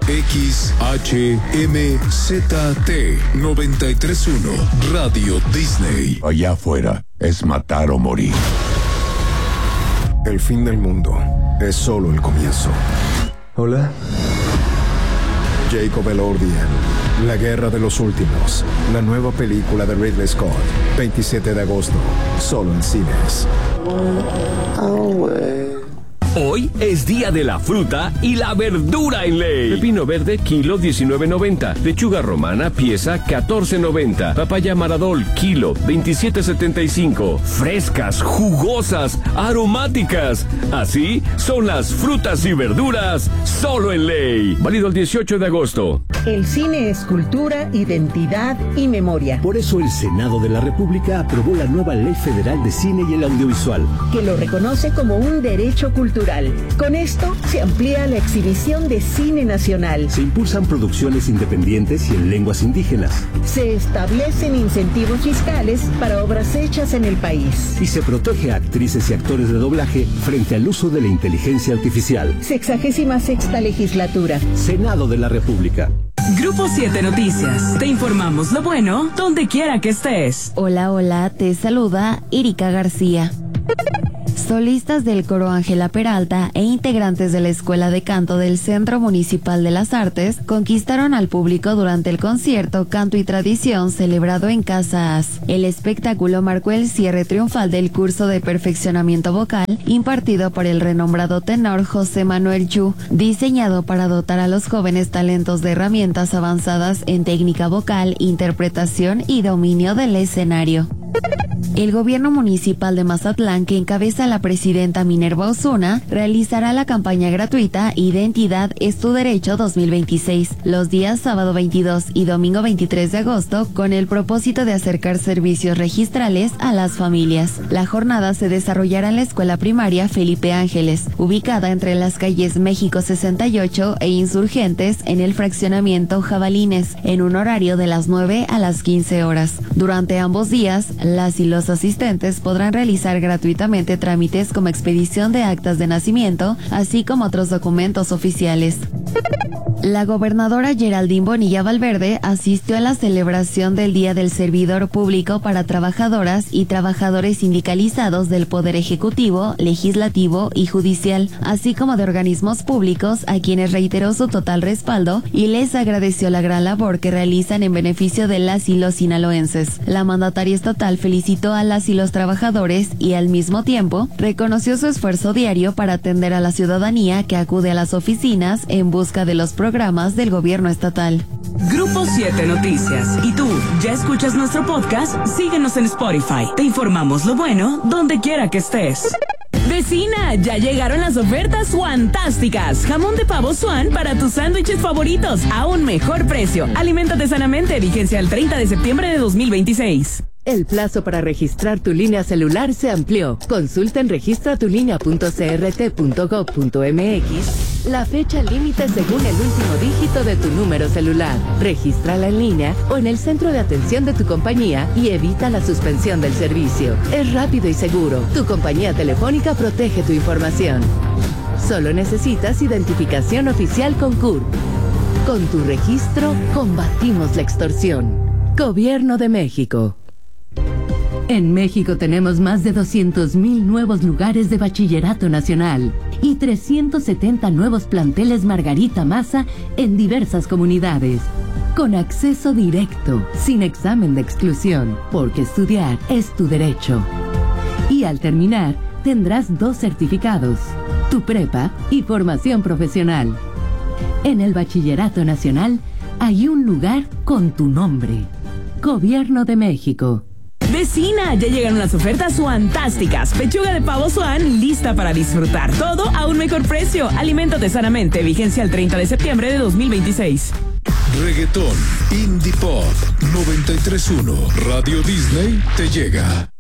XHMZT 93.1 Radio Disney. Allá afuera es matar o morir. El fin del mundo es solo el comienzo. Hola. Jacob Elordi, La Guerra de los Últimos, la nueva película de Ridley Scott, 27 de agosto, solo en cines. Hoy es día de la fruta y la verdura en Ley. Pepino verde, kilo 19.90. Lechuga romana, pieza 14.90. Papaya Maradol, kilo 27.75. Frescas, jugosas, aromáticas. Así son las frutas y verduras solo en Ley. Válido el 18 de agosto. El cine es cultura, identidad y memoria. Por eso el Senado de la República aprobó la nueva Ley Federal de Cine y el Audiovisual, que lo reconoce como un derecho cultural. Con esto se amplía la exhibición de cine nacional. Se impulsan producciones independientes y en lenguas indígenas. Se establecen incentivos fiscales para obras hechas en el país. Y se protege a actrices y actores de doblaje frente al uso de la inteligencia artificial. 66ª legislatura. Senado de la República. Grupo 7 Noticias. Te informamos lo bueno donde quiera que estés. Hola, hola, te saluda Erika García. Solistas del coro Ángela Peralta e integrantes de la Escuela de Canto del Centro Municipal de las Artes conquistaron al público durante el concierto Canto y Tradición celebrado en Casa As. El espectáculo marcó el cierre triunfal del curso de perfeccionamiento vocal impartido por el renombrado tenor José Manuel Yu, diseñado para dotar a los jóvenes talentos de herramientas avanzadas en técnica vocal, interpretación y dominio del escenario. El gobierno municipal de Mazatlán, que encabeza la presidenta Minerva Osuna, realizará la campaña gratuita Identidad es tu derecho 2026, los días sábado 22 y domingo 23 de agosto, con el propósito de acercar servicios registrales a las familias. La jornada se desarrollará en la escuela primaria Felipe Ángeles, ubicada entre las calles México 68 e Insurgentes en el fraccionamiento Jabalines, en un horario de las 9 a las 15 horas. Durante ambos días, las y los asistentes podrán realizar gratuitamente trámites como expedición de actas de nacimiento, así como otros documentos oficiales. La gobernadora Geraldine Bonilla Valverde asistió a la celebración del Día del Servidor Público para trabajadoras y trabajadores sindicalizados del Poder Ejecutivo, Legislativo y Judicial, así como de organismos públicos, a quienes reiteró su total respaldo y les agradeció la gran labor que realizan en beneficio de las y los sinaloenses. La mandataria estatal felicitó a las y los trabajadores y al mismo tiempo reconoció su esfuerzo diario para atender a la ciudadanía que acude a las oficinas en busca de los programas del gobierno estatal. Grupo 7 Noticias. ¿Y tú, ya escuchas nuestro podcast? Síguenos en Spotify. Te informamos lo bueno donde quiera que estés. Vecina, ya llegaron las ofertas fantásticas. Jamón de pavo Swan para tus sándwiches favoritos a un mejor precio. Aliméntate sanamente. Vigencia el 30 de septiembre de 2026. El plazo para registrar tu línea celular se amplió. Consulta en registratulinea.crt.gov.mx la fecha límite según el último dígito de tu número celular. Regístrala en línea o en el centro de atención de tu compañía y evita la suspensión del servicio. Es rápido y seguro. Tu compañía telefónica protege tu información. Solo necesitas identificación oficial con CURP. Con tu registro, combatimos la extorsión. Gobierno de México. En México tenemos más de 200,000 nuevos lugares de bachillerato nacional y 370 nuevos planteles Margarita Maza en diversas comunidades, con acceso directo, sin examen de exclusión, porque estudiar es tu derecho. Y al terminar, tendrás 2 certificados, tu prepa y formación profesional. En el bachillerato nacional hay un lugar con tu nombre. Gobierno de México. Vecina, ya llegaron las ofertas fantásticas. Pechuga de pavo Swan lista para disfrutar. Todo a un mejor precio. Aliméntate sanamente. Vigencia el 30 de septiembre de 2026. Reggaetón, Indie Pop, 93.1 Radio Disney te llega.